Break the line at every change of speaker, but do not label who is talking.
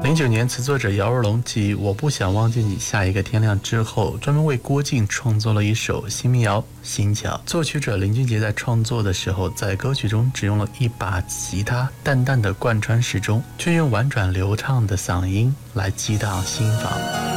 09年，词作者姚若龙继《我不想忘记你》下一个天亮之后，专门为郭靖创作了一首新民谣《心桥》。作曲者林俊杰在创作的时候，在歌曲中只用了一把吉他，淡淡的贯穿始终，却用婉转流畅的嗓音来激荡心房。